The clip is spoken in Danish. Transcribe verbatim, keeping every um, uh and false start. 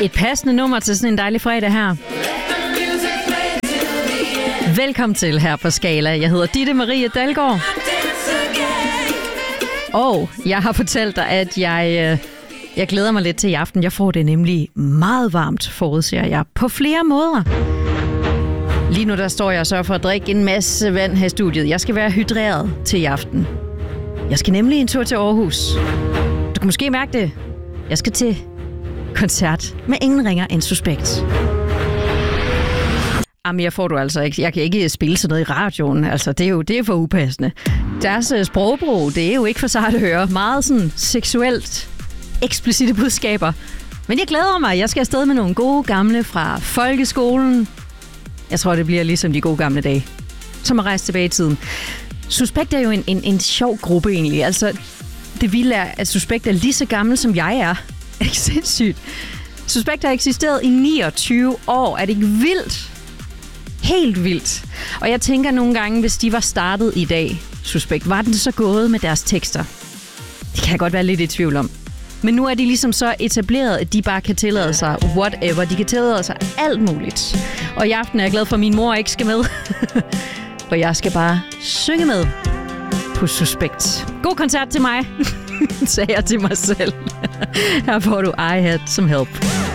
Et passende nummer til sådan en dejlig fredag her. Velkommen til her på Skala. Jeg hedder Ditte Marie Dalgaard. Og jeg har fortalt dig, at jeg, jeg glæder mig lidt til i aften. Jeg får det nemlig meget varmt, forudser jeg, på flere måder. Lige nu der står jeg og sørger for at drikke en masse vand her i studiet. Jeg skal være hydreret til i aften. Jeg skal nemlig en tur til Aarhus. Du kan måske mærke det. Jeg skal til koncert med ingen ringer end Suspekt. Jamen, jeg får du altså ikke. Jeg kan ikke spille sådan noget i radioen. Altså, det er jo det er for upassende. Deres sprogbrug, det er jo ikke for sart at høre. Meget sådan seksuelt eksplicite budskaber. Men jeg glæder mig. Jeg skal afsted med nogle gode gamle fra folkeskolen. Jeg tror, det bliver ligesom de gode gamle dage. Som at rejse tilbage i tiden. Suspekt er jo en, en, en sjov gruppe egentlig. Altså, det vilde er, at Suspekt er lige så gammel, som jeg er. Er ikke sindssygt? Suspekt har eksisteret i niogtyve år. Er det ikke vildt? Helt vildt. Og jeg tænker nogle gange, hvis de var startet i dag, Suspekt, var den så gået med deres tekster? Det kan jeg godt være lidt i tvivl om. Men nu er de ligesom så etableret, at de bare kan tillade sig whatever. De kan tillade sig alt muligt. Og i aften er jeg glad for, at min mor ikke skal med. Og jeg skal bare synge med på Suspekt. God koncert til mig, sagde jeg til mig selv. Her får du I Had Some Help.